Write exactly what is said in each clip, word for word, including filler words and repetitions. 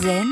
Anthropocène,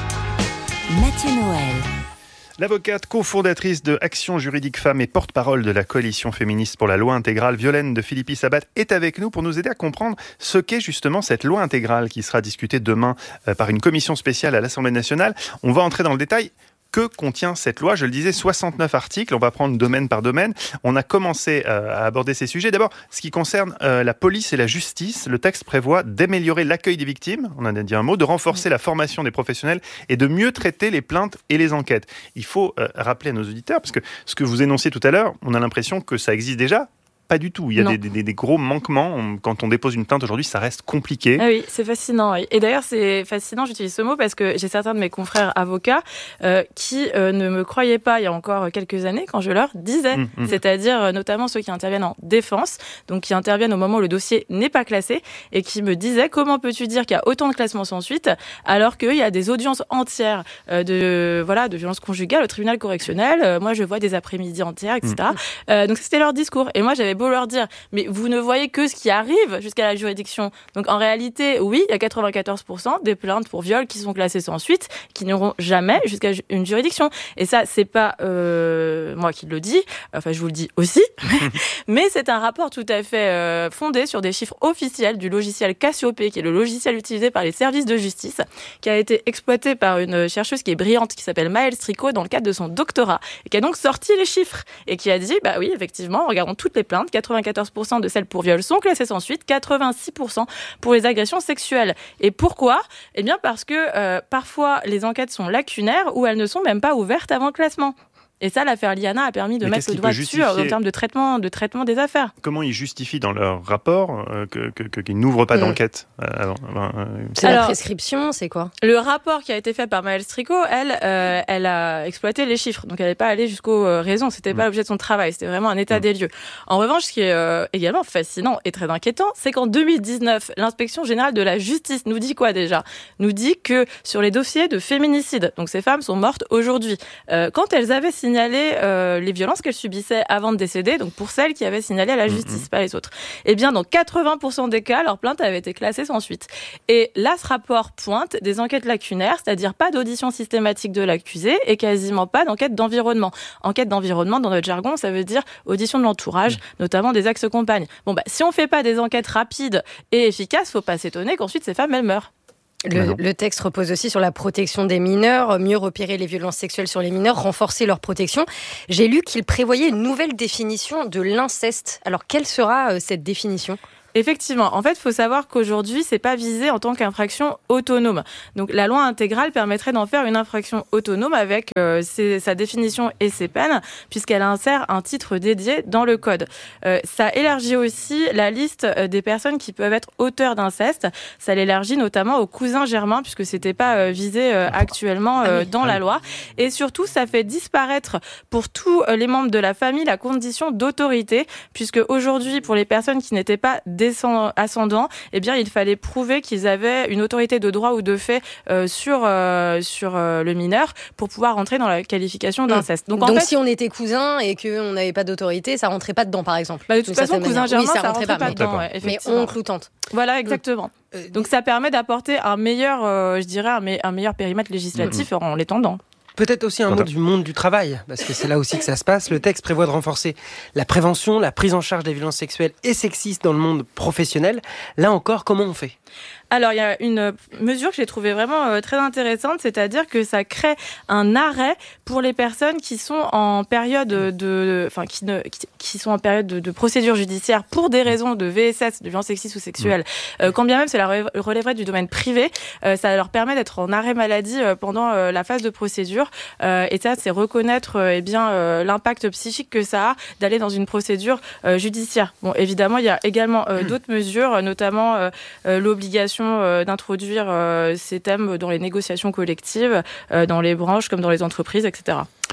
Mathieu Noël. L'avocate cofondatrice de Action Juridique Femmes et porte-parole de la coalition féministe pour la loi intégrale, Violaine de Philippi-Sabat, est avec nous pour nous aider à comprendre ce qu'est justement cette loi intégrale qui sera discutée demain par une commission spéciale à l'Assemblée nationale. On va entrer dans le détail. Que contient cette loi ? Je le disais, soixante-neuf articles. On va prendre domaine par domaine. On a commencé euh, à aborder ces sujets. D'abord, ce qui concerne euh, la police et la justice, le texte prévoit d'améliorer l'accueil des victimes, on en a dit un mot, de renforcer la formation des professionnels et de mieux traiter les plaintes et les enquêtes. Il faut euh, rappeler à nos auditeurs, parce que ce que vous énonciez tout à l'heure, on a l'impression que ça existe déjà. Pas du tout. Il y a des, des, des gros manquements. Quand on dépose une plainte aujourd'hui, ça reste compliqué. Ah oui, c'est fascinant. Et d'ailleurs, c'est fascinant, j'utilise ce mot parce que j'ai certains de mes confrères avocats euh, qui euh, ne me croyaient pas il y a encore quelques années quand je leur disais. Mmh, mmh. C'est-à-dire euh, notamment ceux qui interviennent en défense, donc qui interviennent au moment où le dossier n'est pas classé et qui me disaient comment peux-tu dire qu'il y a autant de classements sans suite alors qu'il y a des audiences entières euh, de, voilà, de violences conjugales au tribunal correctionnel. Euh, moi, je vois des après-midi entières, et cetera. Mmh. Euh, donc, c'était leur discours. Et moi, j'avais beau leur dire, mais vous ne voyez que ce qui arrive jusqu'à la juridiction. Donc en réalité, oui, il y a quatre-vingt-quatorze pour cent des plaintes pour viol qui sont classées sans suite, qui n'iront jamais jusqu'à une juridiction. Et ça, c'est pas euh, moi qui le dis, enfin je vous le dis aussi, mais c'est un rapport tout à fait euh, fondé sur des chiffres officiels du logiciel Cassiopée, qui est le logiciel utilisé par les services de justice, qui a été exploité par une chercheuse qui est brillante, qui s'appelle Maëlle Stricot, dans le cadre de son doctorat, et qui a donc sorti les chiffres, et qui a dit, bah oui, effectivement, regardons toutes les plaintes, quatre-vingt-quatorze pour cent de celles pour viol sont classées sans suite, quatre-vingt-six pour cent pour les agressions sexuelles. Et pourquoi ? Eh bien parce que euh, parfois les enquêtes sont lacunaires ou elles ne sont même pas ouvertes avant le classement. Et ça, l'affaire Liana a permis de Mais mettre le doigt dessus en termes de traitement, de traitement des affaires. Comment ils justifient dans leur rapport euh, que, que, que, qu'ils n'ouvrent pas mmh. d'enquête euh, avant, avant, euh... C'est Alors, la prescription, c'est quoi ? Le rapport qui a été fait par Maëlle Stricot, elle, euh, elle a exploité les chiffres. Donc, elle n'est pas allée jusqu'aux euh, raisons. C'était mmh. pas l'objet de son travail. C'était vraiment un état mmh. des lieux. En revanche, ce qui est euh, également fascinant et très inquiétant, c'est qu'en deux mille dix-neuf, l'inspection générale de la justice nous dit quoi déjà ? Nous dit que sur les dossiers de féminicide, donc ces femmes sont mortes aujourd'hui, euh, quand elles avaient signalé euh, les violences qu'elles subissaient avant de décéder, donc pour celles qui avaient signalé à la justice, mmh. pas les autres. Eh bien, dans quatre-vingts pour cent des cas, leur plainte avait été classée sans suite. Et là, ce rapport pointe des enquêtes lacunaires, c'est-à-dire pas d'audition systématique de l'accusé et quasiment pas d'enquête d'environnement. Enquête d'environnement, dans notre jargon, ça veut dire audition de l'entourage, mmh. notamment des ex-compagnes. Bon, bah, si on fait pas des enquêtes rapides et efficaces, faut pas s'étonner qu'ensuite ces femmes, elles meurent. Le, le texte repose aussi sur la protection des mineurs, mieux repérer les violences sexuelles sur les mineurs, renforcer leur protection. J'ai lu qu'il prévoyait une nouvelle définition de l'inceste. Alors, quelle sera euh, cette définition ? Effectivement. En fait, il faut savoir qu'aujourd'hui, c'est pas visé en tant qu'infraction autonome. Donc, la loi intégrale permettrait d'en faire une infraction autonome avec euh, ses, sa définition et ses peines, puisqu'elle insère un titre dédié dans le code. Euh, ça élargit aussi la liste des personnes qui peuvent être auteurs d'inceste. Ça l'élargit notamment aux cousins germains, puisque c'était pas euh, visé euh, actuellement euh, dans la loi. Et surtout, ça fait disparaître pour tous les membres de la famille la condition d'autorité, puisque aujourd'hui, pour les personnes qui n'étaient pas ascendants, eh bien, il fallait prouver qu'ils avaient une autorité de droit ou de fait euh, sur, euh, sur euh, le mineur pour pouvoir rentrer dans la qualification d'inceste. Donc, en Donc fait, si on était cousin et qu'on n'avait pas d'autorité, ça rentrait pas dedans, par exemple. Bah, de toute façon, cousin germain, oui, ça, ça rentrait rentrait pas, pas dedans. Mais, Ouais, mais oncle ou tante. Voilà, exactement. Mmh. Donc ça permet d'apporter un meilleur, euh, je dirais, un, me- un meilleur périmètre législatif mmh. en l'étendant. Peut-être aussi un mot du monde du travail, parce que c'est là aussi que ça se passe. Le texte prévoit de renforcer la prévention, la prise en charge des violences sexuelles et sexistes dans le monde professionnel. Là encore, comment on fait ? Alors, il y a une mesure que j'ai trouvée vraiment euh, très intéressante, c'est-à-dire que ça crée un arrêt pour les personnes qui sont en période de, enfin, qui ne, qui, qui sont en période de, de procédure judiciaire pour des raisons de V S S, de violence sexiste ou sexuelle. Euh, quand bien même cela relèverait du domaine privé, euh, ça leur permet d'être en arrêt maladie euh, pendant euh, la phase de procédure. Euh, et ça, c'est reconnaître euh, eh bien euh, l'impact psychique que ça a d'aller dans une procédure euh, judiciaire. Bon, évidemment, il y a également euh, d'autres mesures, notamment euh, euh, l'obligation euh, d'introduire euh, ces thèmes dans les négociations collectives, euh, dans les branches comme dans les entreprises, et cetera.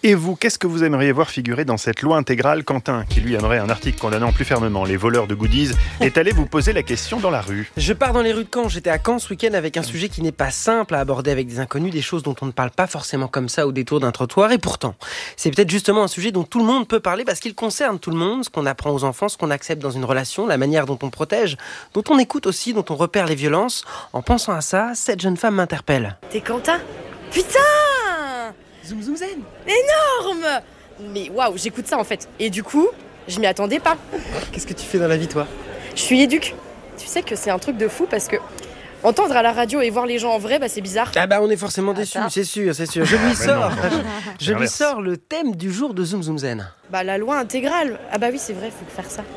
Et vous, qu'est-ce que vous aimeriez voir figurer dans cette loi intégrale? Quentin, qui lui aimerait un article condamnant plus fermement les voleurs de goodies, est allé vous poser la question dans la rue. Je pars dans les rues de Caen. J'étais à Caen ce week-end avec un sujet qui n'est pas simple à aborder avec des inconnus, des choses dont on ne parle pas forcément comme ça au détour d'un trottoir. Et pourtant, c'est peut-être justement un sujet dont tout le monde peut parler parce qu'il concerne tout le monde, ce qu'on apprend aux enfants, ce qu'on accepte dans une relation, la manière dont on protège, dont on écoute aussi, dont on repère les violences. En pensant à ça, cette jeune femme m'interpelle. T'es Quentin? Putain! Zoom zoom zen. Énorme! Mais waouh, j'écoute ça en fait. Et du coup, je m'y attendais pas. Qu'est-ce que tu fais dans la vie, toi? Je suis éduque. Tu sais que c'est un truc de fou parce que entendre à la radio et voir les gens en vrai, bah c'est bizarre. Ah bah on est forcément déçus, ça. c'est sûr, c'est sûr. Je lui sors, non. je lui L'inverse. sors le thème du jour de Zoom Zoom Zen. Bah la loi intégrale. Ah bah oui, c'est vrai, faut faire ça.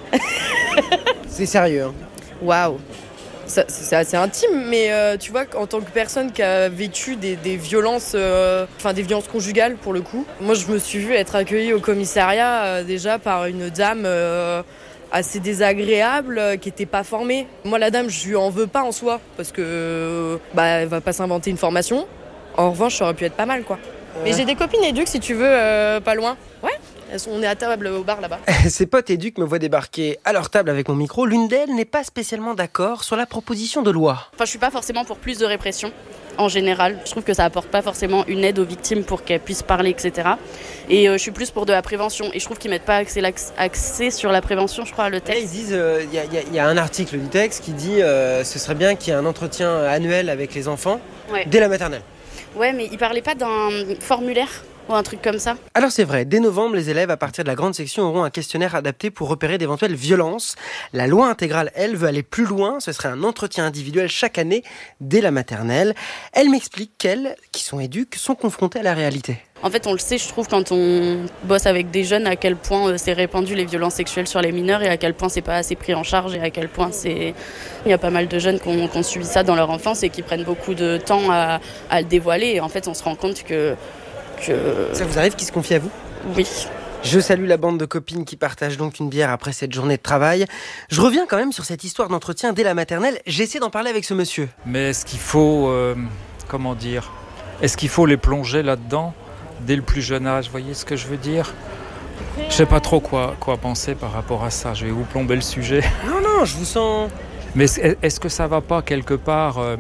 C'est sérieux, hein. Waouh. Ça, c'est assez intime, mais euh, tu vois, en tant que personne qui a vécu des, des violences, euh, enfin des violences conjugales pour le coup, moi je me suis vue être accueillie au commissariat euh, déjà par une dame euh, assez désagréable, euh, qui était pas formée. Moi la dame, je lui en veux pas en soi, parce que euh, bah elle va pas s'inventer une formation. En revanche, ça aurait pu être pas mal quoi. Mais j'ai des copines éduques si tu veux, euh, pas loin. Ouais. Elles sont, on est à table au bar là-bas. Ses potes éduques me voient débarquer à leur table avec mon micro. L'une d'elles n'est pas spécialement d'accord sur la proposition de loi. Enfin, je suis pas forcément pour plus de répression en général. Je trouve que ça apporte pas forcément une aide aux victimes pour qu'elles puissent parler, et cetera. Et euh, je suis plus pour de la prévention. Et je trouve qu'ils mettent pas axé, axé sur la prévention, je crois, le Là, texte. ils disent, il euh, y, y, y a un article du texte qui dit euh, ce serait bien qu'il y ait un entretien annuel avec les enfants Ouais. dès la maternelle. Ouais, mais ils parlaient pas d'un formulaire ou un truc comme ça. Alors c'est vrai, dès novembre, les élèves à partir de la grande section auront un questionnaire adapté pour repérer d'éventuelles violences. La loi intégrale, elle, veut aller plus loin. Ce serait un entretien individuel chaque année dès la maternelle. Elle m'explique qu'elles, qui sont éduques, sont confrontées à la réalité. En fait, on le sait, je trouve, quand on bosse avec des jeunes, à quel point euh, c'est répandu les violences sexuelles sur les mineurs et à quel point c'est pas assez pris en charge et à quel point c'est... Il y a pas mal de jeunes qui ont, qui ont subi ça dans leur enfance et qui prennent beaucoup de temps à, à le dévoiler. Et en fait, on se rend compte que... que... Ça vous arrive qu'ils se confient à vous ? Oui. Je salue la bande de copines qui partagent donc une bière après cette journée de travail. Je reviens quand même sur cette histoire d'entretien dès la maternelle. J'essaie d'en parler avec ce monsieur. Mais est-ce qu'il faut... Euh, comment dire ? Est-ce qu'il faut les plonger là-dedans dès le plus jeune âge, vous voyez ce que je veux dire? Je sais pas trop quoi, quoi penser par rapport à ça, je vais vous plomber le sujet. Non, non, je vous sens... Mais est-ce que ça va pas quelque part, euh,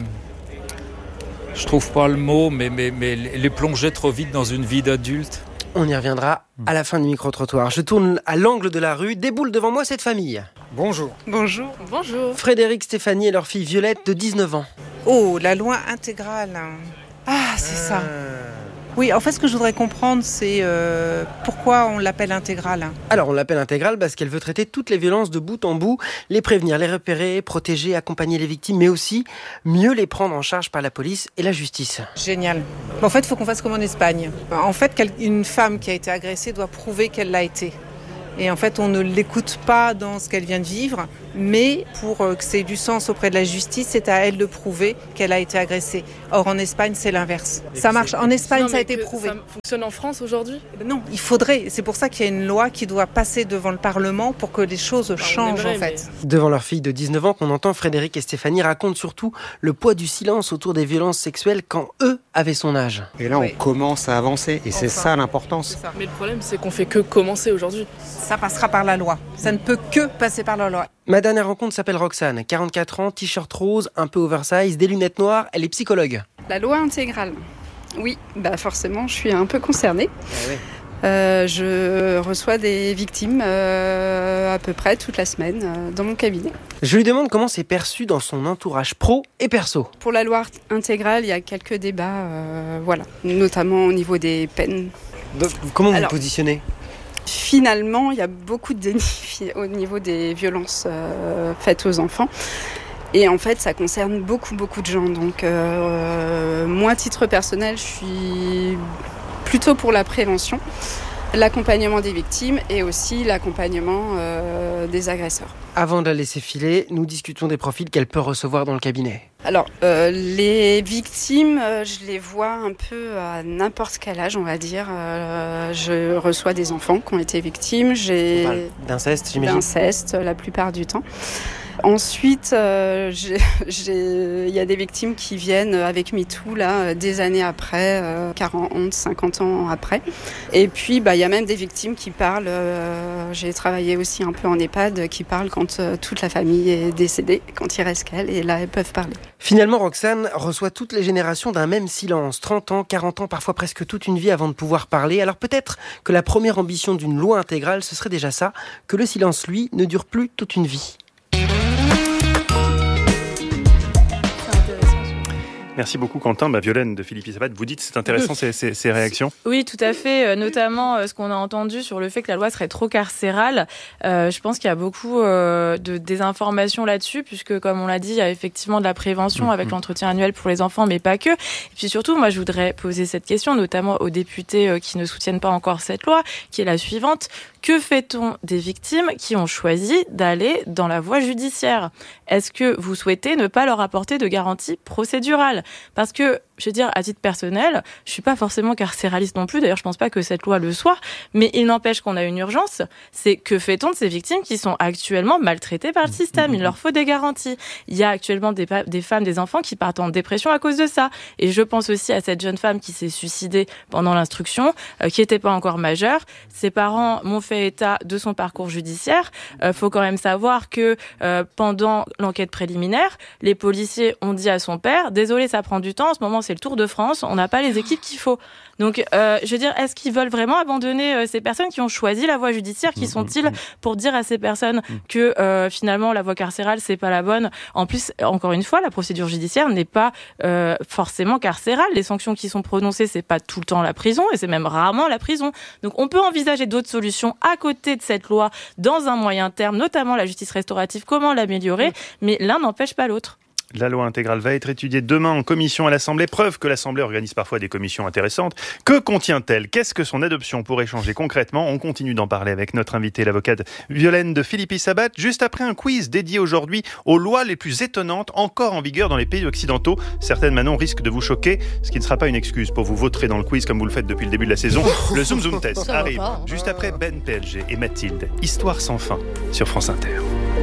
je trouve pas le mot, mais, mais, mais les plonger trop vite dans une vie d'adulte? On y reviendra à la fin du micro-trottoir. Je tourne à l'angle de la rue, déboule devant moi cette famille. Bonjour. Bonjour. Bonjour. Frédéric, Stéphanie et leur fille Violette de dix-neuf ans. Oh, la loi intégrale. Ah, c'est ça. Oui, en fait, ce que je voudrais comprendre, c'est euh, pourquoi on l'appelle intégrale. Alors, on l'appelle intégrale parce qu'elle veut traiter toutes les violences de bout en bout, les prévenir, les repérer, protéger, accompagner les victimes, mais aussi mieux les prendre en charge par la police et la justice. Génial. En fait, il faut qu'on fasse comme en Espagne. En fait, une femme qui a été agressée doit prouver qu'elle l'a été. Et en fait, on ne l'écoute pas dans ce qu'elle vient de vivre, mais pour que ça ait du sens auprès de la justice, c'est à elle de prouver qu'elle a été agressée. Or, en Espagne, c'est l'inverse. Ça marche. En Espagne, non, ça a été prouvé. Ça fonctionne en France aujourd'hui ? Non, il faudrait. C'est pour ça qu'il y a une loi qui doit passer devant le Parlement pour que les choses enfin, changent, aimerait, en fait. Mais... Devant leur fille de dix-neuf ans, qu'on entend, Frédéric et Stéphanie racontent surtout le poids du silence autour des violences sexuelles quand eux avaient son âge. Et là, on oui. commence à avancer. Et enfin, c'est ça l'importance. C'est ça. Mais le problème, c'est qu'on fait que commencer aujourd'hui. Ça passera par la loi. Ça ne peut que passer par la loi. Ma dernière rencontre s'appelle Roxane, quarante-quatre ans, t-shirt rose, un peu oversize, des lunettes noires, elle est psychologue. La loi intégrale. Oui, bah forcément, je suis un peu concernée. Ah oui. euh, je reçois des victimes euh, à peu près toute la semaine euh, dans mon cabinet. Je lui demande comment c'est perçu dans son entourage pro et perso. Pour la loi intégrale, il y a quelques débats, euh, voilà, notamment au niveau des peines. Donc, comment vous Alors, vous positionnez ? Finalement, il y a beaucoup de déni au niveau des violences euh, faites aux enfants. Et en fait, ça concerne beaucoup, beaucoup de gens. Donc, euh, moi, à titre personnel, je suis plutôt pour la prévention, l'accompagnement des victimes et aussi l'accompagnement euh, des agresseurs. Avant de la laisser filer, nous discutons des profils qu'elle peut recevoir dans le cabinet. Alors, euh, les victimes, euh, je les vois un peu à n'importe quel âge, on va dire. Euh, je reçois des enfants qui ont été victimes. J'ai d'inceste, j'imagine. D'inceste, la plupart du temps. Ensuite, euh, j'ai, j'ai, il y a des victimes qui viennent avec MeToo, là, des années après, euh, quarante, cinquante ans après. Et puis, bah, il y a même des victimes qui parlent, euh, j'ai travaillé aussi un peu en EHPAD, qui parlent quand euh, toute la famille est décédée, quand il reste qu'elles, et là, elles peuvent parler. Finalement, Roxane reçoit toutes les générations d'un même silence. trente ans, quarante ans, parfois presque toute une vie avant de pouvoir parler. Alors peut-être que la première ambition d'une loi intégrale, ce serait déjà ça, que le silence, lui, ne dure plus toute une vie. Merci beaucoup Quentin. Bah, Violaine de Philippe Sabat, vous dites c'est intéressant ces, ces, ces réactions. Oui, tout à fait. Euh, notamment euh, ce qu'on a entendu sur le fait que la loi serait trop carcérale. Euh, je pense qu'il y a beaucoup euh, de désinformation là-dessus, puisque comme on l'a dit, il y a effectivement de la prévention mmh. avec l'entretien annuel pour les enfants, mais pas que. Et puis surtout, moi, je voudrais poser cette question, notamment aux députés euh, qui ne soutiennent pas encore cette loi, qui est la suivante. Que fait-on des victimes qui ont choisi d'aller dans la voie judiciaire ? Est-ce que vous souhaitez ne pas leur apporter de garantie procédurale ? Parce que, je veux dire, à titre personnel, je suis pas forcément carcéraliste non plus. D'ailleurs, je pense pas que cette loi le soit. Mais il n'empêche qu'on a une urgence. C'est que fait-on de ces victimes qui sont actuellement maltraitées par le système ? Il leur faut des garanties. Il y a actuellement des, des femmes, des enfants qui partent en dépression à cause de ça. Et je pense aussi à cette jeune femme qui s'est suicidée pendant l'instruction, euh, qui était pas encore majeure. Ses parents m'ont fait état de son parcours judiciaire. Euh, faut quand même savoir que euh, pendant l'enquête préliminaire, les policiers ont dit à son père « Désolé, ça prend du temps. En ce moment, c'est le Tour de France. On n'a pas les équipes qu'il faut. » Donc, euh, je veux dire, est-ce qu'ils veulent vraiment abandonner euh, ces personnes qui ont choisi la voie judiciaire ? Qui sont-ils pour dire à ces personnes que euh, finalement la voie carcérale c'est pas la bonne ? En plus, encore une fois, la procédure judiciaire n'est pas euh, forcément carcérale. Les sanctions qui sont prononcées, c'est pas tout le temps la prison et c'est même rarement la prison. Donc, on peut envisager d'autres solutions à côté de cette loi dans un moyen terme, notamment la justice restaurative. Comment l'améliorer ? Mais l'un n'empêche pas l'autre. La loi intégrale va être étudiée demain en commission à l'Assemblée. Preuve que l'Assemblée organise parfois des commissions intéressantes. Que contient-elle ? Qu'est-ce que son adoption pourrait changer concrètement ? On continue d'en parler avec notre invitée, l'avocate Violaine de Philippe Sabat, juste après un quiz dédié aujourd'hui aux lois les plus étonnantes encore en vigueur dans les pays occidentaux. Certaines, Manon, risquent de vous choquer, ce qui ne sera pas une excuse pour vous vautrer dans le quiz comme vous le faites depuis le début de la saison. Le Zoom Zoom Test arrive juste après Ben P L G et Mathilde. Histoire sans fin sur France Inter.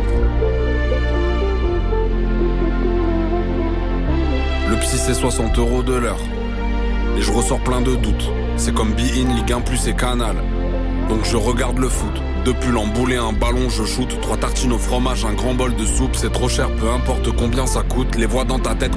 Le psy c'est soixante euros de l'heure. Et je ressors plein de doutes. C'est comme Be-In, Ligue un plus et Canal. Donc je regarde le foot. Deux pulls emboulés, un ballon, je shoot. Trois tartines au fromage, un grand bol de soupe. C'est trop cher, peu importe combien ça coûte. Les voix dans ta tête